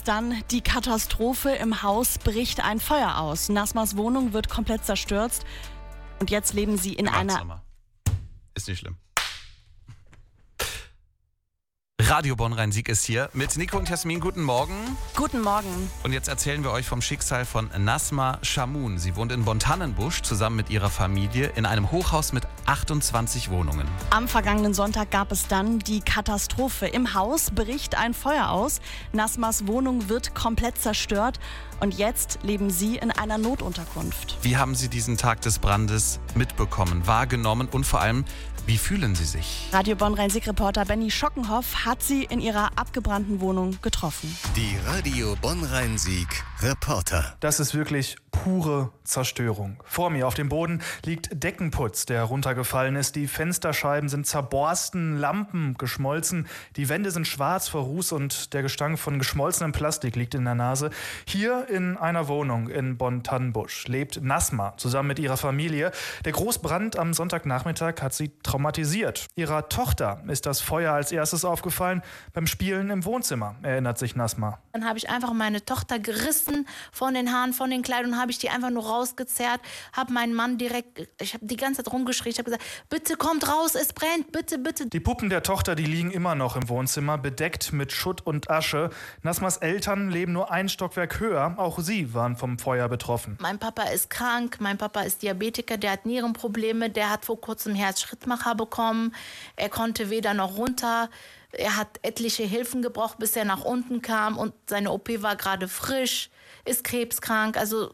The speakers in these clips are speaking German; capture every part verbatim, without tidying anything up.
dann die Katastrophe. Im Haus bricht ein Feuer aus. Nasmas Wohnung wird komplett zerstört. Und jetzt leben sie in einer... Ist nicht schlimm. Radio Bonn-Rhein-Sieg ist hier mit Nico und Jasmin. Guten Morgen. Guten Morgen. Und jetzt erzählen wir euch vom Schicksal von Nasma Shamoon. Sie wohnt in Bonn-Tannenbusch zusammen mit ihrer Familie in einem Hochhaus mit achtundzwanzig Wohnungen. Am vergangenen Sonntag gab es dann die Katastrophe. Im Haus bricht ein Feuer aus. Nasmas Wohnung wird komplett zerstört. Und jetzt leben sie in einer Notunterkunft. Wie haben Sie diesen Tag des Brandes mitbekommen, wahrgenommen und vor allem, wie fühlen Sie sich? Radio Bonn-Rhein-Sieg-Reporter Benny Schockenhoff hat sie in ihrer abgebrannten Wohnung getroffen. Die Radio Bonn-Rhein-Sieg-Reporter. Das ist wirklich pure Zerstörung. Vor mir auf dem Boden liegt Deckenputz, der runtergefallen ist. Die Fensterscheiben sind zerborsten, Lampen geschmolzen. Die Wände sind schwarz vor Ruß und der Gestank von geschmolzenem Plastik liegt in der Nase. Hier in einer Wohnung in Bonn-Tannenbusch lebt Nasma zusammen mit ihrer Familie. Der Großbrand am Sonntagnachmittag hat sie traumatisiert. Ihrer Tochter ist das Feuer als erstes aufgefallen beim Spielen im Wohnzimmer, erinnert sich Nasma. Dann habe ich einfach meine Tochter gerissen von den Haaren, von den Kleidern, habe ich die einfach nur rausgezerrt, habe meinen Mann direkt, ich habe die ganze Zeit rumgeschrien, ich habe gesagt, bitte kommt raus, es brennt, bitte, bitte. Die Puppen der Tochter, die liegen immer noch im Wohnzimmer, bedeckt mit Schutt und Asche. Nasmas Eltern leben nur ein Stockwerk höher, auch sie waren vom Feuer betroffen. Mein Papa ist krank, mein Papa ist Diabetiker, der hat Nierenprobleme, der hat vor kurzem Herzschrittmacher bekommen, er konnte weder noch runter. Er hat etliche Hilfen gebraucht, bis er nach unten kam und seine O P war gerade frisch, ist krebskrank. Also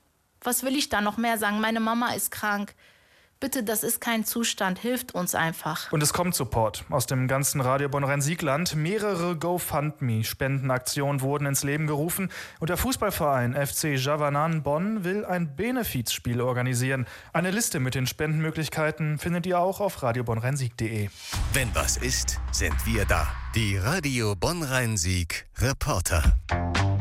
was will ich da noch mehr sagen? Meine Mama ist krank. Bitte, das ist kein Zustand, hilft uns einfach. Und es kommt Support aus dem ganzen Radio Bonn-Rhein-Sieg-Land. Mehrere GoFundMe-Spendenaktionen wurden ins Leben gerufen. Und der Fußballverein F C Javanan Bonn will ein Benefizspiel organisieren. Eine Liste mit den Spendenmöglichkeiten findet ihr auch auf radio bonn rhein sieg punkt de. Wenn was ist, sind wir da. Die Radio Bonn-Rhein-Sieg-Reporter.